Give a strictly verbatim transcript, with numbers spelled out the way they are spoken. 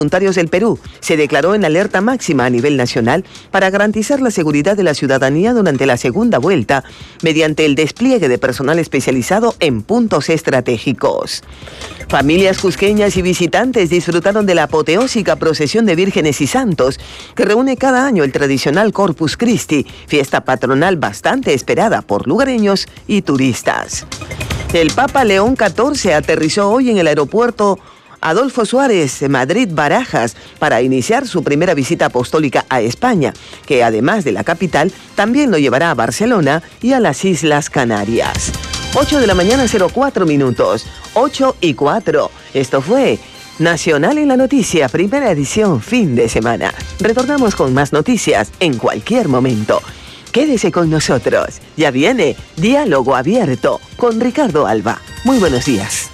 Voluntarios del Perú se declaró en alerta máxima a nivel nacional para garantizar la seguridad de la ciudadanía durante la segunda vuelta mediante el despliegue de personal especializado en puntos estratégicos. Familias cusqueñas y visitantes disfrutaron de la apoteósica procesión de vírgenes y santos que reúne cada año el tradicional Corpus Christi, fiesta patronal bastante esperada por lugareños y turistas. El Papa León catorce aterrizó hoy en el aeropuerto Adolfo Suárez, Madrid Barajas, para iniciar su primera visita apostólica a España, que además de la capital, también lo llevará a Barcelona y a las Islas Canarias. ocho de la mañana, cero cuatro minutos, ocho y cuatro. Esto fue Nacional en la Noticia, primera edición, fin de semana. Retornamos con más noticias en cualquier momento. Quédese con nosotros. Ya viene Diálogo Abierto con Ricardo Alba. Muy buenos días.